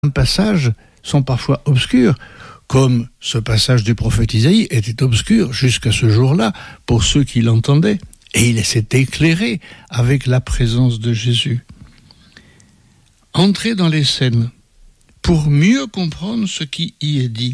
passages sont parfois obscurs, comme ce passage du prophète Isaïe était obscur jusqu'à ce jour-là pour ceux qui l'entendaient. Et il s'est éclairé avec la présence de Jésus. Entrez dans les scènes pour mieux comprendre ce qui y est dit.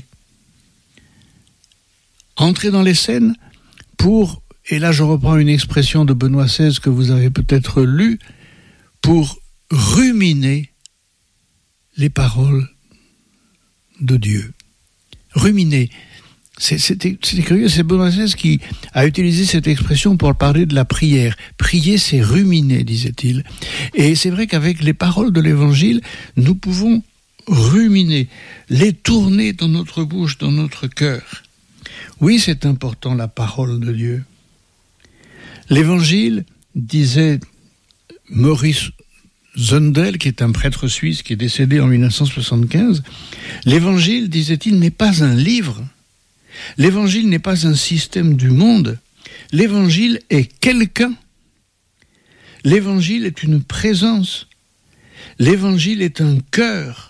Entrez dans les scènes pour, et là je reprends une expression de Benoît XVI que vous avez peut-être lue, pour ruminer les paroles de Dieu. Ruminer. C'est curieux, c'est Benoît XVI qui a utilisé cette expression pour parler de la prière. Prier, c'est ruminer, disait-il. Et c'est vrai qu'avec les paroles de l'Évangile, nous pouvons ruminer, les tourner dans notre bouche, dans notre cœur. Oui, c'est important, la parole de Dieu. L'Évangile, disait Maurice Zundel, qui est un prêtre suisse qui est décédé en 1975, l'Évangile, disait-il, n'est pas un livre. L'Évangile n'est pas un système du monde. L'Évangile est quelqu'un. L'Évangile est une présence. L'Évangile est un cœur.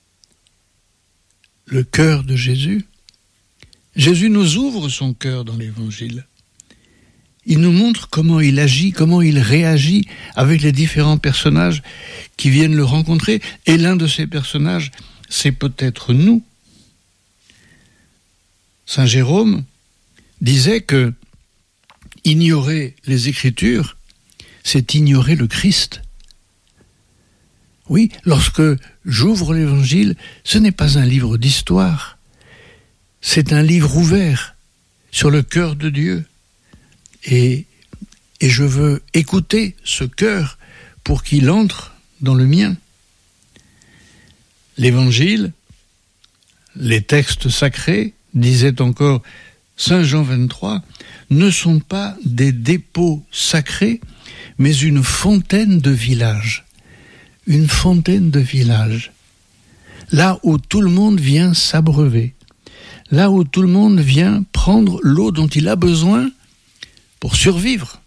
Le cœur de Jésus. Jésus nous ouvre son cœur dans l'Évangile. Il nous montre comment il agit, comment il réagit avec les différents personnages qui viennent le rencontrer. Et l'un de ces personnages, c'est peut-être nous. Saint Jérôme disait que ignorer les Écritures, c'est ignorer le Christ. Oui, lorsque j'ouvre l'Évangile, ce n'est pas un livre d'histoire, c'est un livre ouvert sur le cœur de Dieu. Et je veux écouter ce cœur pour qu'il entre dans le mien. L'Évangile, les textes sacrés, disait encore Saint Jean 23, ne sont pas des dépôts sacrés, mais une fontaine de village. Une fontaine de village. Là où tout le monde vient s'abreuver. Là où tout le monde vient prendre l'eau dont il a besoin pour survivre.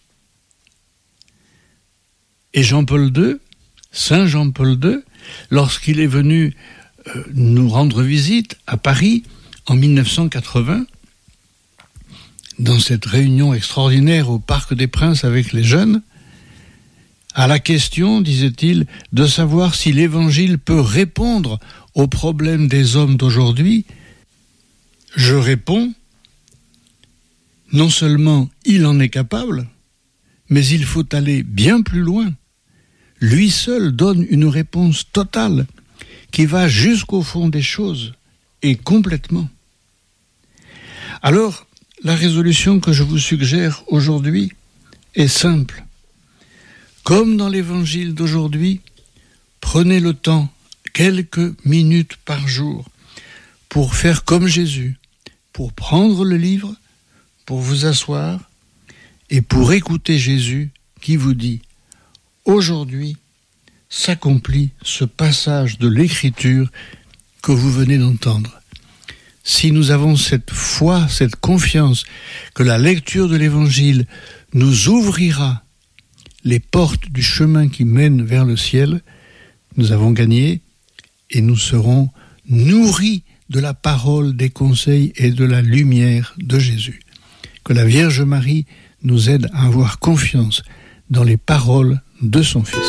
Et Jean-Paul II, Saint Jean-Paul II, lorsqu'il est venu nous rendre visite à Paris en 1980, dans cette réunion extraordinaire au Parc des Princes avec les jeunes, à la question, disait-il, de savoir si l'Évangile peut répondre aux problèmes des hommes d'aujourd'hui, je réponds, non seulement il en est capable, mais il faut aller bien plus loin. Lui seul donne une réponse totale qui va jusqu'au fond des choses et complètement. Alors, la résolution que je vous suggère aujourd'hui est simple. Comme dans l'Évangile d'aujourd'hui, prenez le temps, quelques minutes par jour, pour faire comme Jésus, pour prendre le livre, pour vous asseoir et pour écouter Jésus qui vous dit « Aujourd'hui s'accomplit ce passage de l'Écriture que vous venez d'entendre. » Si nous avons cette foi, cette confiance que la lecture de l'Évangile nous ouvrira les portes du chemin qui mène vers le ciel, nous avons gagné et nous serons nourris de la parole, des conseils et de la lumière de Jésus. Que la Vierge Marie nous aide à avoir confiance dans les paroles de son Fils.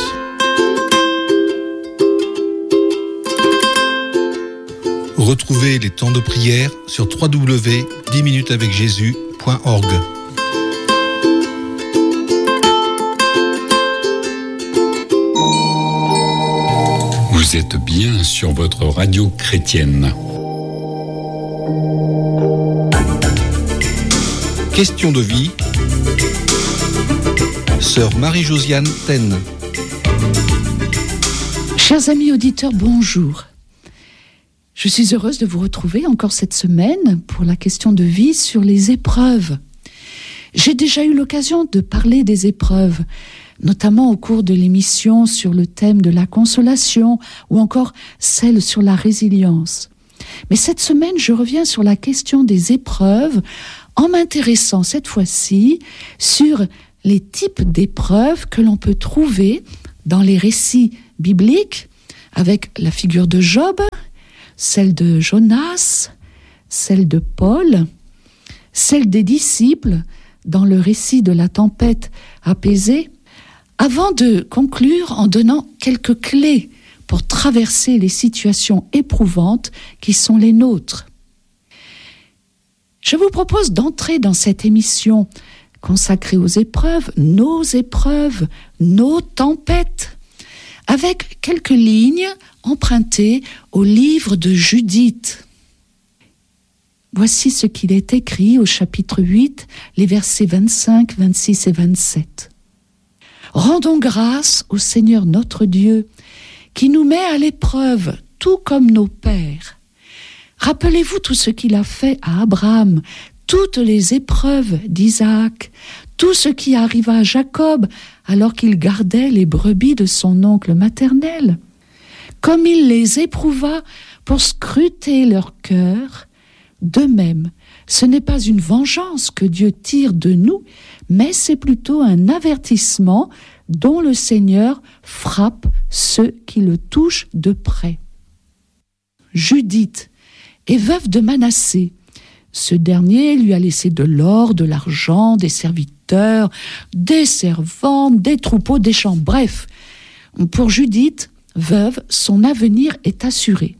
Retrouvez les temps de prière sur www.10minutesavecjésus.org. Vous êtes bien sur votre radio chrétienne. Question de vie. Sœur Marie-Josiane Taine. Chers amis auditeurs, bonjour. Je suis heureuse de vous retrouver encore cette semaine pour la question de vie sur les épreuves. J'ai déjà eu l'occasion de parler des épreuves, notamment au cours de l'émission sur le thème de la consolation ou encore celle sur la résilience. Mais cette semaine, je reviens sur la question des épreuves en m'intéressant cette fois-ci sur les types d'épreuves que l'on peut trouver dans les récits bibliques avec la figure de Job, celle de Jonas, celle de Paul, celle des disciples dans le récit de la tempête apaisée, avant de conclure en donnant quelques clés pour traverser les situations éprouvantes qui sont les nôtres. Je vous propose d'entrer dans cette émission consacrée aux épreuves, nos tempêtes, avec quelques lignes empruntées au livre de Judith. Voici ce qu'il est écrit au chapitre 8, les versets 25, 26 et 27. « Rendons grâce au Seigneur notre Dieu, qui nous met à l'épreuve, tout comme nos pères. Rappelez-vous tout ce qu'il a fait à Abraham, toutes les épreuves d'Isaac, tout ce qui arriva à Jacob alors qu'il gardait les brebis de son oncle maternel. Comme il les éprouva pour scruter leur cœur, de même, ce n'est pas une vengeance que Dieu tire de nous, mais c'est plutôt un avertissement dont le Seigneur frappe ceux qui le touchent de près. Judith est veuve de Manassé. Ce dernier lui a laissé de l'or, de l'argent, des serviteurs, des servantes, des troupeaux, des champs. Bref, pour Judith, veuve, son avenir est assuré.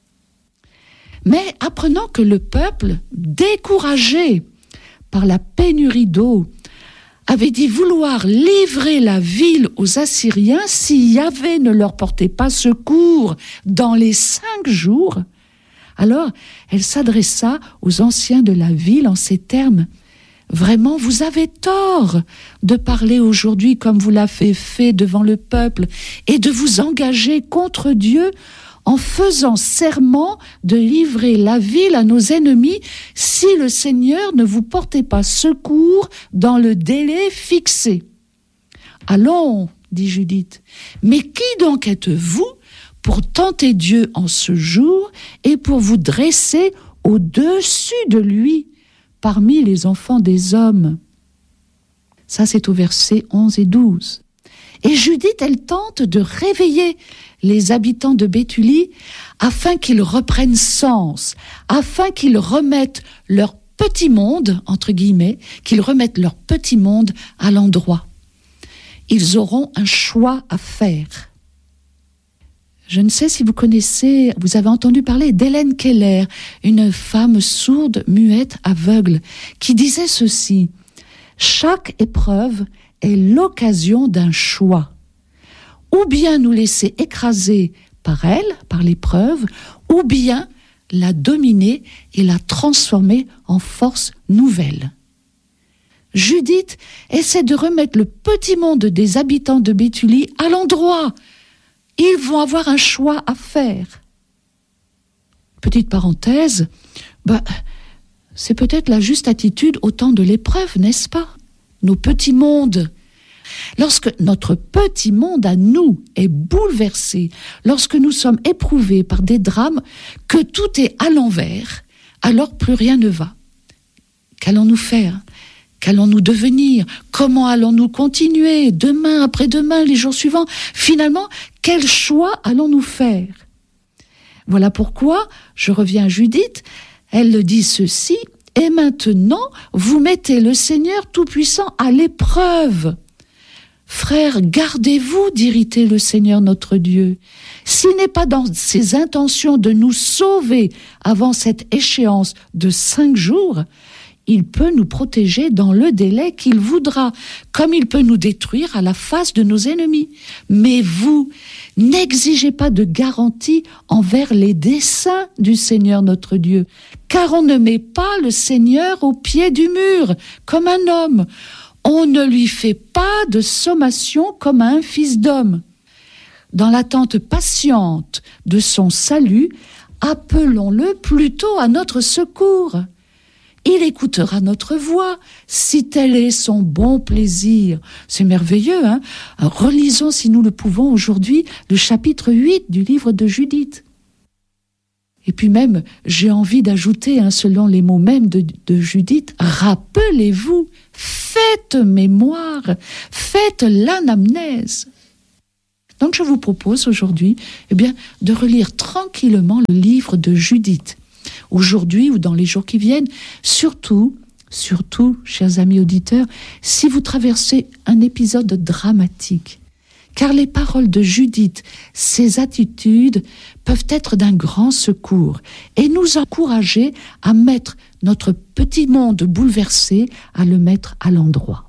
Mais apprenant que le peuple, découragé par la pénurie d'eau, avait dit vouloir livrer la ville aux Assyriens si Yahvé ne leur portait pas secours dans les 5 jours, alors elle s'adressa aux anciens de la ville en ces termes. « Vraiment, vous avez tort de parler aujourd'hui comme vous l'avez fait devant le peuple et de vous engager contre Dieu en faisant serment de livrer la ville à nos ennemis si le Seigneur ne vous portait pas secours dans le délai fixé. » « Allons, dit Judith, mais qui donc êtes-vous pour tenter Dieu en ce jour et pour vous dresser au-dessus de lui parmi les enfants des hommes ?» Ça, c'est au verset 11 et 12. Et Judith, elle tente de réveiller les habitants de Béthulie afin qu'ils reprennent sens, afin qu'ils remettent leur petit monde, entre guillemets, qu'ils remettent leur petit monde à l'endroit. Ils auront un choix à faire. Je ne sais si vous connaissez, vous avez entendu parler d'Hélène Keller, une femme sourde, muette, aveugle, qui disait ceci: « Chaque épreuve est l'occasion d'un choix. Ou bien nous laisser écraser par elle, par l'épreuve, ou bien la dominer et la transformer en force nouvelle. » Judith essaie de remettre le petit monde des habitants de Béthulie à l'endroit. Ils vont avoir un choix à faire. Petite parenthèse, c'est peut-être la juste attitude au temps de l'épreuve, n'est-ce pas? Nos petits mondes. Lorsque notre petit monde à nous est bouleversé, lorsque nous sommes éprouvés par des drames, que tout est à l'envers, alors plus rien ne va. Qu'allons-nous faire? Qu'allons-nous devenir? Comment allons-nous continuer? Demain, après-demain, les jours suivants? Finalement, quel choix allons-nous faire? Voilà pourquoi, je reviens à Judith, elle dit ceci: « Et maintenant, vous mettez le Seigneur Tout-Puissant à l'épreuve. Frères, gardez-vous d'irriter le Seigneur notre Dieu. S'il n'est pas dans ses intentions de nous sauver avant cette échéance de 5 jours, il peut nous protéger dans le délai qu'il voudra, comme il peut nous détruire à la face de nos ennemis. Mais vous, n'exigez pas de garantie envers les desseins du Seigneur notre Dieu, car on ne met pas le Seigneur au pied du mur, comme un homme. On ne lui fait pas de sommation comme à un fils d'homme. Dans l'attente patiente de son salut, appelons-le plutôt à notre secours. Il écoutera notre voix, si tel est son bon plaisir. » C'est merveilleux, hein? Relisons, si nous le pouvons aujourd'hui, le chapitre 8 du livre de Judith. Et puis même, j'ai envie d'ajouter, selon les mots mêmes de Judith, rappelez-vous, faites mémoire, faites l'anamnèse. Donc je vous propose aujourd'hui de relire tranquillement le livre de Judith. Aujourd'hui ou dans les jours qui viennent, surtout, chers amis auditeurs, si vous traversez un épisode dramatique. Car les paroles de Judith, ses attitudes peuvent être d'un grand secours et nous encourager à mettre notre petit monde bouleversé, à le mettre à l'endroit.